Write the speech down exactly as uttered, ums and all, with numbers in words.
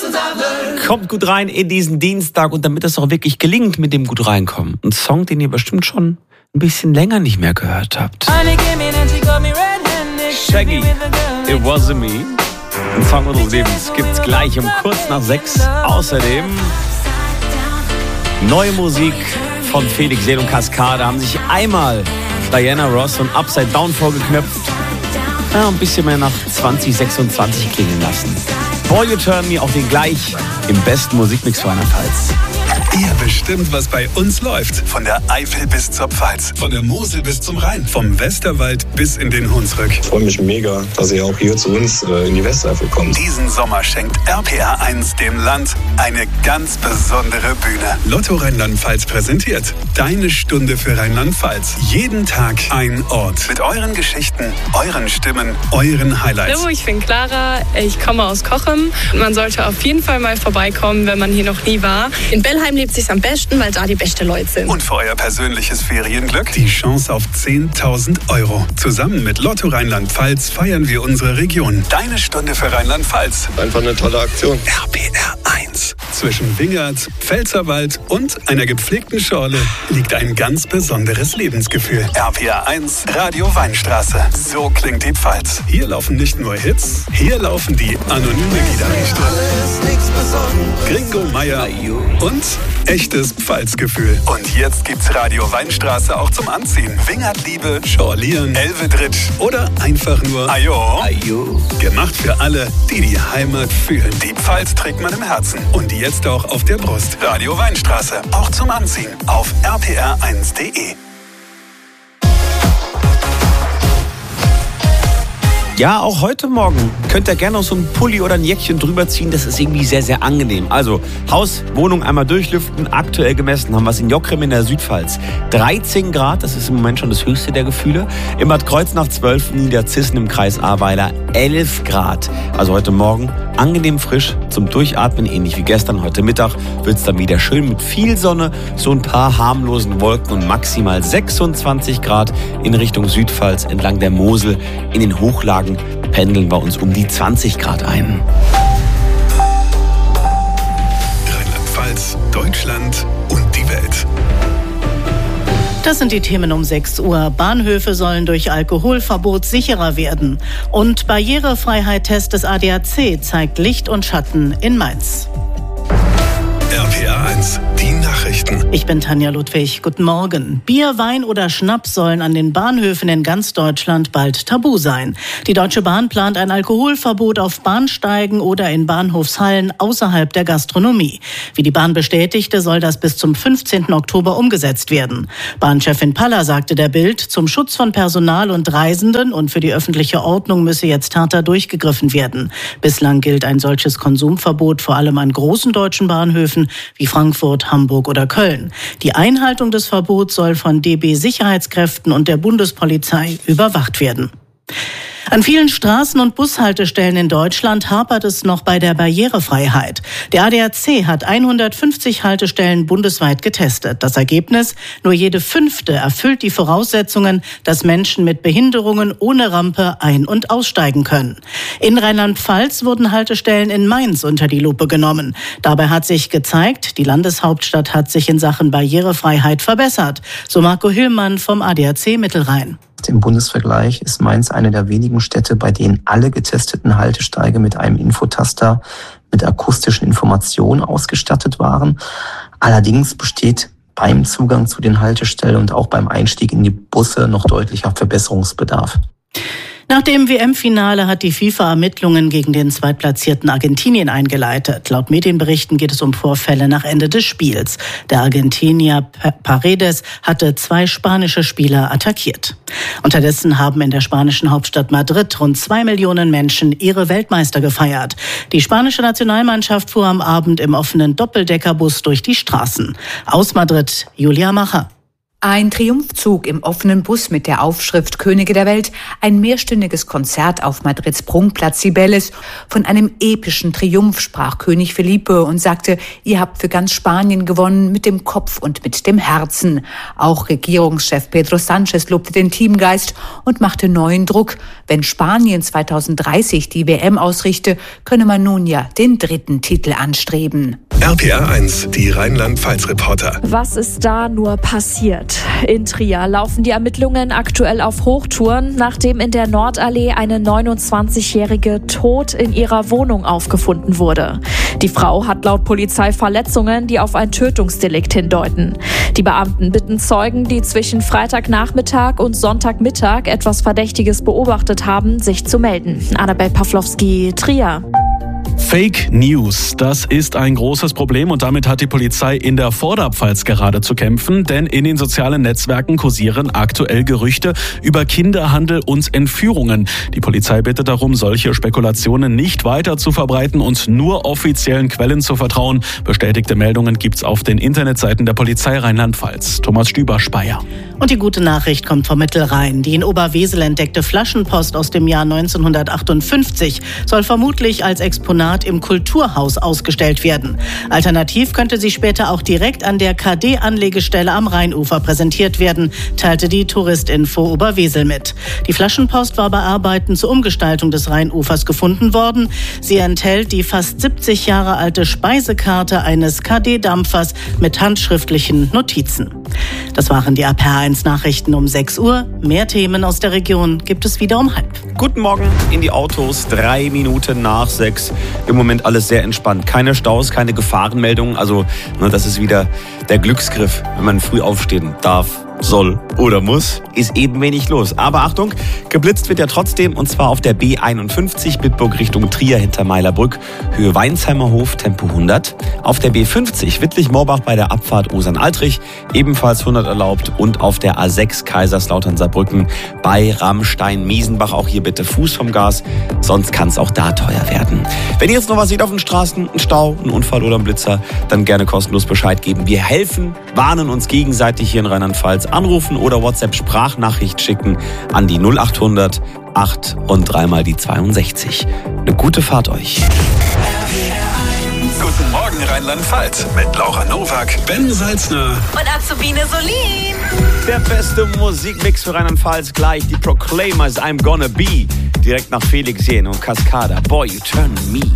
Kommt gut rein in diesen Dienstag und damit es auch wirklich gelingt mit dem gut reinkommen. Ein Song, den ihr bestimmt schon ein bisschen länger nicht mehr gehört habt. Shaggy, It Wasn't Me. Ein Song unseres Lebens gibt's gleich um kurz nach sechs. Außerdem neue Musik von Felix Seel und Kaskade haben sich einmal Diana Ross und Upside Down vorgeknöpft. Ja, ein bisschen mehr nach zwanzig sechsundzwanzig klingen lassen. Boy You Turn Me, auch den gleich im besten Musikmix für Rheinland-Pfalz. Ihr bestimmt, was bei uns läuft. Von der Eifel bis zur Pfalz. Von der Mosel bis zum Rhein. Vom Westerwald bis in den Hunsrück. Ich freue mich mega, dass ihr auch hier zu uns äh, in die Westeifel kommt. Diesen Sommer schenkt R P R eins dem Land eine ganz besondere Bühne. Lotto Rheinland-Pfalz präsentiert Deine Stunde für Rheinland-Pfalz. Jeden Tag ein Ort. Mit euren Geschichten, euren Stimmen, euren Highlights. Hallo, ich bin Clara. Ich komme aus Cochem. Man sollte auf jeden Fall mal vorbeikommen, wenn man hier noch nie war. In Bellheim lebt sich's am besten, weil da die besten Leute sind. Und für euer persönliches Ferienglück die Chance auf zehntausend Euro. Zusammen mit Lotto Rheinland-Pfalz feiern wir unsere Region. Deine Stunde für Rheinland-Pfalz. Einfach eine tolle Aktion. R P R eins. Zwischen Wingert, Pfälzerwald und einer gepflegten Schorle liegt ein ganz besonderes Lebensgefühl. R P R eins, Radio Weinstraße. So klingt die Pfalz. Hier laufen nicht nur Hits, hier laufen die anonyme Gitarristen. Gringo Meier und echtes Pfalzgefühl. Und jetzt gibt's Radio Weinstraße auch zum Anziehen. Wingertliebe, Schorlieren, Elvedritsch oder einfach nur Ajo. Ajo. Gemacht für alle, die die Heimat fühlen. Die Pfalz trägt man im Herzen und jetzt auch auf der Brust. Radio Weinstraße, auch zum Anziehen auf r p r eins punkt d e. Ja, auch heute Morgen könnt ihr gerne noch so einen Pulli oder ein Jäckchen drüber ziehen. Das ist irgendwie sehr, sehr angenehm. Also Haus, Wohnung einmal durchlüften. Aktuell gemessen haben wir es in Jockrem in der Südpfalz. dreizehn Grad, das ist im Moment schon das höchste der Gefühle. In Bad Kreuznach zwölf, Niederzissen im Kreis Ahrweiler elf Grad. Also heute Morgen angenehm frisch zum Durchatmen, ähnlich wie gestern. Heute Mittag wird es dann wieder schön mit viel Sonne, so ein paar harmlosen Wolken und maximal sechsundzwanzig Grad in Richtung Südpfalz entlang der Mosel. In den Hochlagen pendeln wir uns um die zwanzig Grad ein. Rheinland-Pfalz, Deutschland und die Welt. Das sind die Themen um sechs Uhr. Bahnhöfe sollen durch Alkoholverbot sicherer werden. Und Barrierefreiheit-Test des A D A C zeigt Licht und Schatten in Mainz. R P R eins, die Nachrichten. Ich bin Tanja Ludwig. Guten Morgen. Bier, Wein oder Schnaps sollen an den Bahnhöfen in ganz Deutschland bald tabu sein. Die Deutsche Bahn plant ein Alkoholverbot auf Bahnsteigen oder in Bahnhofshallen außerhalb der Gastronomie. Wie die Bahn bestätigte, soll das bis zum fünfzehnten Oktober umgesetzt werden. Bahnchefin Paller sagte der Bild, zum Schutz von Personal und Reisenden und für die öffentliche Ordnung müsse jetzt härter durchgegriffen werden. Bislang gilt ein solches Konsumverbot vor allem an großen deutschen Bahnhöfen wie Frankfurt, Hamburg oder Köln. Die Einhaltung des Verbots soll von D B-Sicherheitskräften und der Bundespolizei überwacht werden. An vielen Straßen- und Bushaltestellen in Deutschland hapert es noch bei der Barrierefreiheit. Der A D A C hat hundertfünfzig Haltestellen bundesweit getestet. Das Ergebnis: Nur jede fünfte erfüllt die Voraussetzungen, dass Menschen mit Behinderungen ohne Rampe ein- und aussteigen können. In Rheinland-Pfalz wurden Haltestellen in Mainz unter die Lupe genommen. Dabei hat sich gezeigt, die Landeshauptstadt hat sich in Sachen Barrierefreiheit verbessert. So Marco Hillmann vom A D A C Mittelrhein. Im Bundesvergleich ist Mainz eine der wenigen Städte, bei denen alle getesteten Haltesteige mit einem Infotaster mit akustischen Informationen ausgestattet waren. Allerdings besteht beim Zugang zu den Haltestellen und auch beim Einstieg in die Busse noch deutlicher Verbesserungsbedarf. Nach dem W M-Finale hat die FIFA Ermittlungen gegen den zweitplatzierten Argentinien eingeleitet. Laut Medienberichten geht es um Vorfälle nach Ende des Spiels. Der Argentinier Paredes hatte zwei spanische Spieler attackiert. Unterdessen haben in der spanischen Hauptstadt Madrid rund zwei Millionen Menschen ihre Weltmeister gefeiert. Die spanische Nationalmannschaft fuhr am Abend im offenen Doppeldeckerbus durch die Straßen. Aus Madrid, Julia Macher. Ein Triumphzug im offenen Bus mit der Aufschrift Könige der Welt, ein mehrstündiges Konzert auf Madrids Prunkplatz Cibeles. Von einem epischen Triumph sprach König Felipe und sagte, ihr habt für ganz Spanien gewonnen, mit dem Kopf und mit dem Herzen. Auch Regierungschef Pedro Sánchez lobte den Teamgeist und machte neuen Druck. Wenn Spanien zweitausenddreißig die W M ausrichte, könne man nun ja den dritten Titel anstreben. R P R eins, die Rheinland-Pfalz-Reporter. Was ist da nur passiert? In Trier laufen die Ermittlungen aktuell auf Hochtouren, nachdem in der Nordallee eine neunundzwanzigjährige tot in ihrer Wohnung aufgefunden wurde. Die Frau hat laut Polizei Verletzungen, die auf ein Tötungsdelikt hindeuten. Die Beamten bitten Zeugen, die zwischen Freitagnachmittag und Sonntagmittag etwas Verdächtiges beobachtet haben, sich zu melden. Annabel Pawlowski, Trier. Fake News, das ist ein großes Problem und damit hat die Polizei in der Vorderpfalz gerade zu kämpfen, denn in den sozialen Netzwerken kursieren aktuell Gerüchte über Kinderhandel und Entführungen. Die Polizei bittet darum, solche Spekulationen nicht weiter zu verbreiten und nur offiziellen Quellen zu vertrauen. Bestätigte Meldungen gibt's auf den Internetseiten der Polizei Rheinland-Pfalz. Thomas Stüber-Speyer. Und die gute Nachricht kommt vom Mittelrhein. Die in Oberwesel entdeckte Flaschenpost aus dem Jahr neunzehnhundertachtundfünfzig soll vermutlich als Exponat im Kulturhaus ausgestellt werden. Alternativ könnte sie später auch direkt an der K D-Anlegestelle am Rheinufer präsentiert werden, teilte die Touristinfo Oberwesel mit. Die Flaschenpost war bei Arbeiten zur Umgestaltung des Rheinufers gefunden worden. Sie enthält die fast siebzig Jahre alte Speisekarte eines K D-Dampfers mit handschriftlichen Notizen. Das waren die R P R eins Nachrichten um sechs Uhr. Mehr Themen aus der Region gibt es wieder um halb. Guten Morgen in die Autos, drei Minuten nach sechs. Im Moment alles sehr entspannt. Keine Staus, keine Gefahrenmeldungen. Also ne, das ist wieder der Glücksgriff, wenn man früh aufstehen darf, soll oder muss, ist eben wenig los. Aber Achtung, geblitzt wird ja trotzdem und zwar auf der B einundfünfzig Bitburg Richtung Trier hinter Meilerbrück, Höhe Weinsheimer Hof, Tempo hundert. Auf der B fünfzig Wittlich-Morbach bei der Abfahrt Osern-Altrich, ebenfalls hundert erlaubt. Und auf der A sechs Kaiserslautern-Saarbrücken bei Rammstein-Miesenbach, auch hier bitte Fuß vom Gas, sonst kann es auch da teuer werden. Wenn ihr jetzt noch was seht auf den Straßen, einen Stau, einen Unfall oder einen Blitzer, dann gerne kostenlos Bescheid geben. Wir helfen, warnen uns gegenseitig hier in Rheinland-Pfalz. Anrufen oder WhatsApp-Sprachnachricht schicken an die null achthundert acht und dreimal die zweiundsechzig. Eine gute Fahrt euch. Guten Morgen Rheinland-Pfalz mit Laura Nowak, Ben Salzner und Azubine Solin. Der beste Musikmix für Rheinland-Pfalz gleich. Die Proclaimers, I'm Gonna Be. Direkt nach Felix Jähn und Cascada. Boy, you turn me.